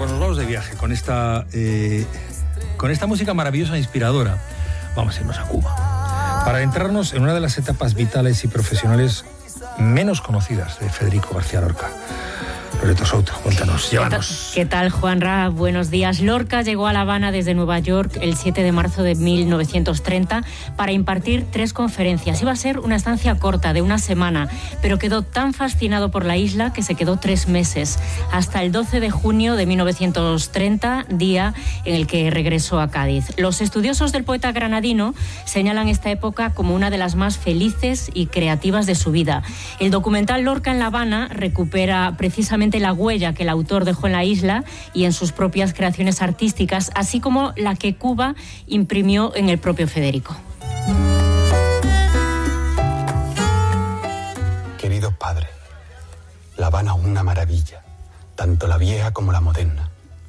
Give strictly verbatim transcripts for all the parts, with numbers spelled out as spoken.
pues nos vamos de viaje con esta, eh, con esta música maravillosa e inspiradora. Vamos a irnos a Cuba para adentrarnos en una de las etapas vitales y profesionales menos conocidas de Federico García Lorca. Loreto Souto, cuéntanos, llévanos. ¿Qué tal, Juanra? Buenos días. Lorca llegó a La Habana desde Nueva York el siete de marzo de mil novecientos treinta para impartir tres conferencias. Iba a ser una estancia corta, de una semana, pero quedó tan fascinado por la isla que se quedó tres meses, hasta el doce de junio de mil novecientos treinta, día en el que regresó a Cádiz. Los estudiosos del poeta granadino señalan esta época como una de las más felices y creativas de su vida. El documental Lorca en La Habana recupera precisamente la huella que el autor dejó en la isla y en sus propias creaciones artísticas, así como la que Cuba imprimió en el propio Federico. Queridos padres, La Habana es una maravilla, tanto la vieja como la moderna.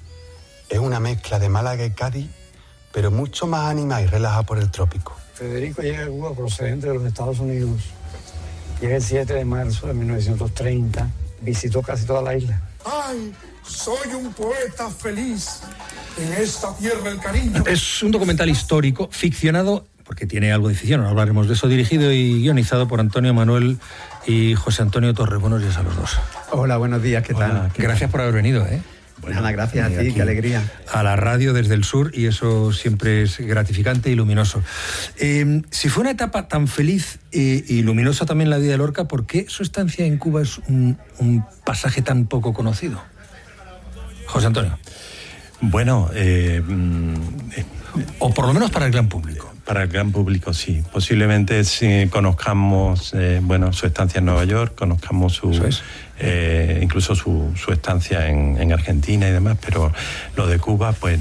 Es una mezcla de Málaga y Cádiz, pero mucho más animada y relajada por el trópico. Federico llega a Cuba procedente de los Estados Unidos. Llega el siete de marzo de mil novecientos treinta. Visitó casi toda la isla. ¡Ay! Soy un poeta feliz en esta tierra del cariño. Es un documental histórico, ficcionado, porque tiene algo de ficción, ahora hablaremos de eso, dirigido y guionizado por Antonio Manuel y José Antonio Torres. Buenos días a los dos. Hola, buenos días, ¿qué Hola, tal? ¿qué gracias tal? Por haber venido, ¿eh? Bueno, nada, gracias a ti, qué alegría. A la radio desde el sur, y eso siempre es gratificante y luminoso. Eh, si fue una etapa tan feliz eh, y luminosa también la vida de Lorca, ¿por qué su estancia en Cuba es un, un pasaje tan poco conocido? José Antonio. Bueno, eh, eh, o por lo menos para el gran público. Para el gran público, sí. Posiblemente si conozcamos eh, bueno, su estancia en Nueva York, conozcamos su... Eso es. Eh, incluso su, su estancia en, en Argentina y demás, pero lo de Cuba, pues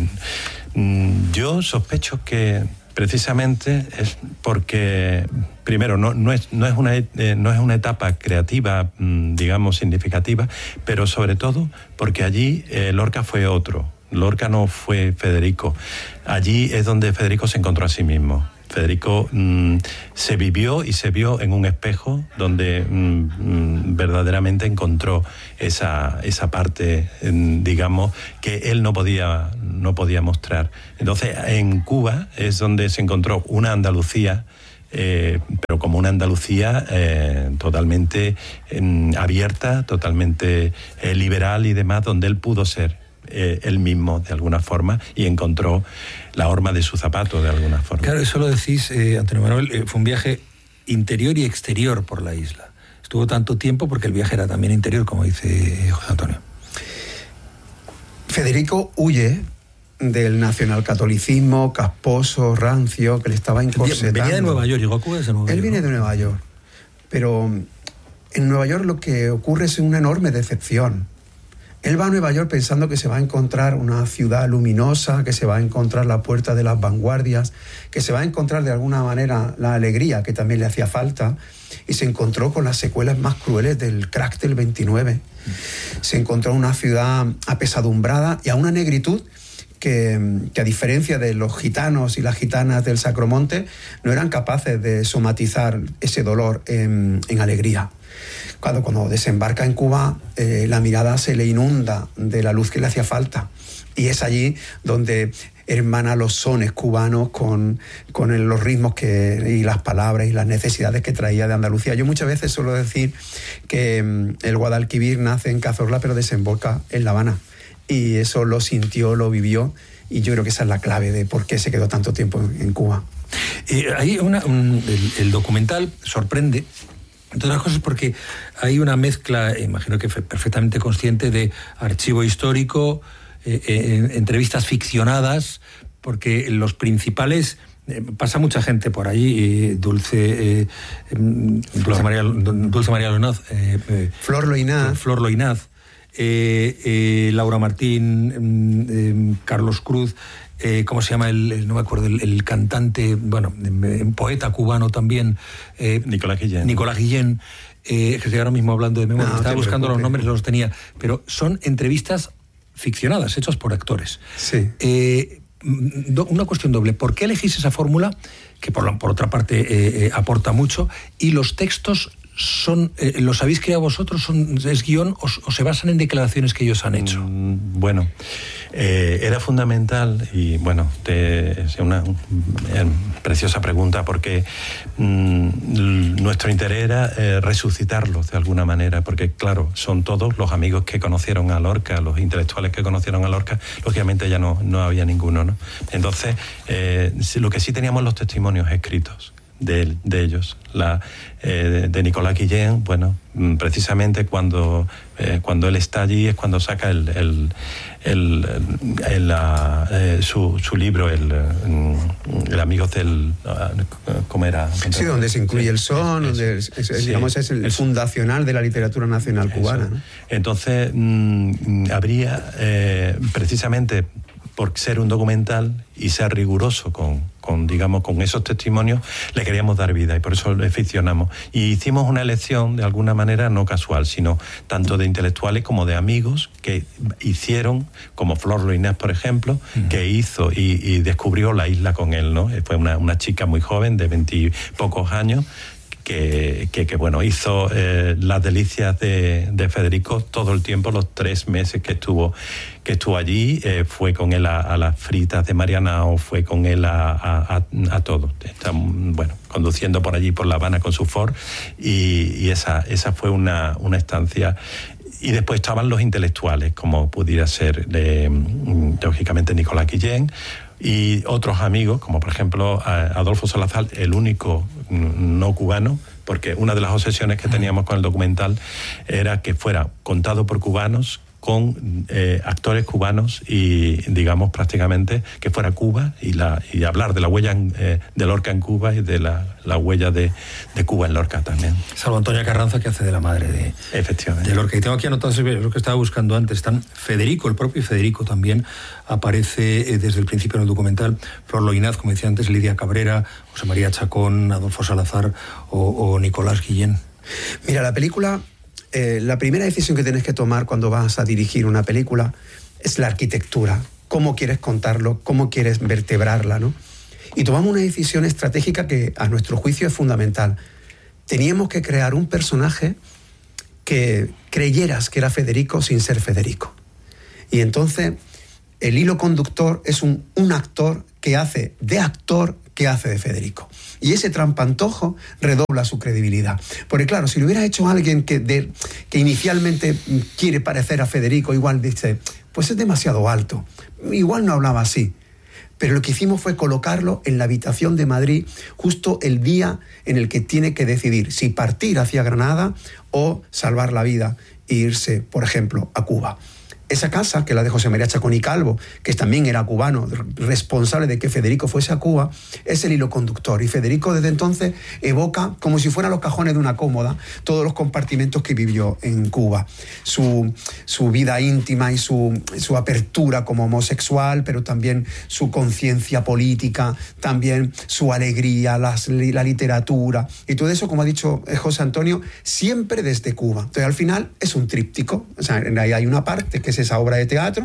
mmm, yo sospecho que precisamente es porque, primero, no, no, es, no, es, una, eh, no es una etapa creativa, mmm, digamos, significativa, pero sobre todo porque allí eh, Lorca fue otro. Lorca no fue Federico. Allí es donde Federico se encontró a sí mismo. Federico mmm, se vivió y se vio en un espejo donde mmm, verdaderamente encontró esa, esa parte, digamos, que él no podía, no podía mostrar. Entonces, en Cuba es donde se encontró una Andalucía, eh, pero como una Andalucía eh, totalmente eh, abierta, totalmente eh, liberal y demás, donde él pudo ser Eh, él mismo de alguna forma y encontró la horma de su zapato de alguna forma. Claro, eso lo decís, eh, Antonio Manuel, eh, fue un viaje interior y exterior por la isla. Estuvo tanto tiempo porque el viaje era también interior, como dice José Antonio. Federico huye del nacionalcatolicismo casposo, rancio, que le estaba encorsetando. Venía de Nueva York, llegó a Cuba desde Nueva York. Él viene ¿no? de Nueva York, pero en Nueva York lo que ocurre es una enorme decepción. Él va a Nueva York pensando que se va a encontrar una ciudad luminosa, que se va a encontrar la puerta de las vanguardias, que se va a encontrar de alguna manera la alegría que también le hacía falta, y se encontró con las secuelas más crueles del crack del veintinueve. Se encontró una ciudad apesadumbrada y a una negritud que, que a diferencia de los gitanos y las gitanas del Sacromonte, no eran capaces de somatizar ese dolor en, en alegría. Cuando, cuando desembarca en Cuba, eh, la mirada se le inunda de la luz que le hacía falta. Y es allí donde hermana los sones cubanos con, con el, los ritmos que, y las palabras y las necesidades que traía de Andalucía. Yo muchas veces suelo decir que mm, el Guadalquivir nace en Cazorla, pero desemboca en La Habana. Y eso lo sintió, lo vivió, y yo creo que esa es la clave de por qué se quedó tanto tiempo en, en Cuba. Eh, hay una, un, el, el documental sorprende, entre otras cosas porque hay una mezcla, imagino que perfectamente consciente, de archivo histórico, eh, eh, entrevistas ficcionadas, porque los principales... Eh, pasa mucha gente por allí, eh, Dulce, eh, Dulce María, Dulce María Loinaz, eh, eh, Flor Loinaz, Flor Loinaz, eh, eh, Laura Martín, eh, Carlos Cruz, eh, ¿cómo se llama? El, el, no me acuerdo, el, el cantante, bueno, un poeta cubano también, eh, Nicolás Guillén. Nicolás Guillén, eh, que estoy ahora mismo hablando de memoria, no, estaba buscando preocupes. Los nombres, los tenía, pero son entrevistas ficcionadas, hechas por actores. Sí. Eh, una cuestión doble, ¿por qué elegís esa fórmula, que por, la, por otra parte eh, eh, aporta mucho, y los textos son eh, ¿los habéis creado vosotros? Son, ¿Es guión o, o se basan en declaraciones que ellos han hecho? Mm, bueno, eh, era fundamental y bueno, te, es una eh, preciosa pregunta porque mm, nuestro interés era eh, resucitarlos de alguna manera, porque claro, son todos los amigos que conocieron a Lorca, los intelectuales que conocieron a Lorca, lógicamente ya no, no había ninguno, ¿no? Entonces, eh, lo que sí teníamos los testimonios escritos de, de ellos. La, eh, de Nicolás Guillén, bueno, precisamente cuando, eh, cuando él está allí es cuando saca el, el, el, el, la, eh, su, su libro, el, el Amigos del... ¿Cómo era? Sí, donde se incluye el son, es, donde es, es, sí, digamos es el, el fundacional de la literatura nacional cubana, ¿no? Entonces, mmm, habría eh, precisamente por ser un documental y ser riguroso con, con, digamos, con esos testimonios, le queríamos dar vida y por eso le ficcionamos. Y hicimos una elección de alguna manera no casual, sino tanto de intelectuales como de amigos que hicieron, como Flor Loinás, por ejemplo, mm. que hizo y, y descubrió la isla con él, ¿no? Fue una, una chica muy joven, de veintipocos años, Que, que, que bueno, hizo eh, las delicias de, de Federico todo el tiempo, los tres meses que estuvo, que estuvo allí, eh, fue con él a, a las fritas de Marianao, fue con él a, a, a, a todo. Está, bueno, conduciendo por allí, por La Habana con su Ford, y, y esa, esa fue una, una estancia. Y después estaban los intelectuales, como pudiera ser, eh, lógicamente, Nicolás Guillén, y otros amigos, como por ejemplo Adolfo Salazar, el único no cubano, porque una de las obsesiones que teníamos con el documental era que fuera contado por cubanos, con eh, actores cubanos y, digamos, prácticamente que fuera Cuba y, la, y hablar de la huella en, eh, de Lorca en Cuba y de la, la huella de, de Cuba en Lorca también. Salvo Antonia Carranza, que hace de la madre de, Efectivamente. de Lorca. Y tengo aquí anotado lo que estaba buscando antes. Están Federico, el propio Federico también aparece eh, desde el principio en el documental. Flor Loinaz, como decía antes, Lidia Cabrera, José María Chacón, Adolfo Salazar o, o Nicolás Guillén. Mira, la película... Eh, la primera decisión que tienes que tomar cuando vas a dirigir una película es la arquitectura. Cómo quieres contarlo, cómo quieres vertebrarla, ¿no? Y tomamos una decisión estratégica que a nuestro juicio es fundamental. Teníamos que crear un personaje que creyeras que era Federico sin ser Federico. Y entonces el hilo conductor es un, un actor que hace de actor que hace de Federico. Y ese trampantojo redobla su credibilidad. Porque claro, si lo hubiera hecho alguien que, de, que inicialmente quiere parecer a Federico, igual dice, pues es demasiado alto, igual no hablaba así. Pero lo que hicimos fue colocarlo en la habitación de Madrid justo el día en el que tiene que decidir si partir hacia Granada o salvar la vida e irse, por ejemplo, a Cuba. Esa casa, que la de José María Chacón y Calvo, que también era cubano, responsable de que Federico fuese a Cuba, es el hilo conductor. Y Federico desde entonces evoca, como si fueran los cajones de una cómoda, todos los compartimentos que vivió en Cuba. Su, su vida íntima y su, su apertura como homosexual, pero también su conciencia política, también su alegría, las, la literatura. Y todo eso, como ha dicho José Antonio, siempre desde Cuba. Entonces, al final, es un tríptico. O sea, ahí hay una parte que es esa obra de teatro,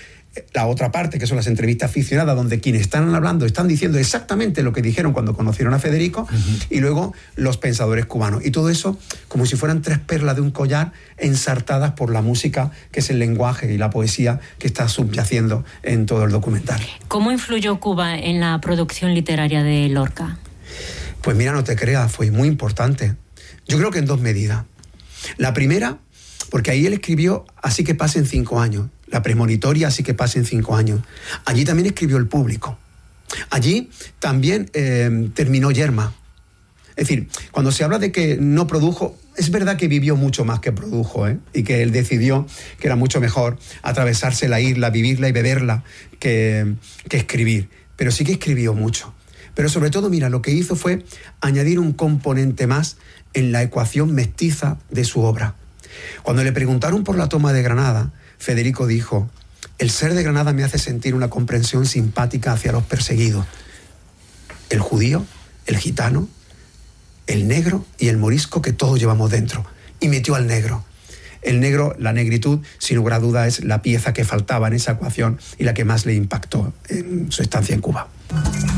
la otra parte que son las entrevistas aficionadas donde quienes están hablando están diciendo exactamente lo que dijeron cuando conocieron a Federico, uh-huh. y luego los pensadores cubanos, y todo eso como si fueran tres perlas de un collar ensartadas por la música, que es el lenguaje y la poesía que está subyaciendo en todo el documental. ¿Cómo influyó Cuba en la producción literaria de Lorca? Pues mira, no te creas, fue muy importante. Yo creo que en dos medidas. La primera, porque ahí él escribió Así que pasen cinco años, la premonitoria Así que pasen cinco años. Allí también escribió El público. Allí también eh, terminó Yerma. Es decir, cuando se habla de que no produjo, es verdad que vivió mucho más que produjo, ¿eh? Y que él decidió que era mucho mejor atravesarse la isla, vivirla y beberla que, que escribir. Pero sí que escribió mucho. Pero sobre todo, mira, lo que hizo fue añadir un componente más en la ecuación mestiza de su obra. Cuando le preguntaron por la toma de Granada, Federico dijo: el ser de Granada me hace sentir una comprensión simpática hacia los perseguidos. El judío, el gitano, el negro y el morisco que todos llevamos dentro. Y metió al negro. El negro, la negritud, sin lugar a duda, es la pieza que faltaba en esa ecuación y la que más le impactó en su estancia en Cuba.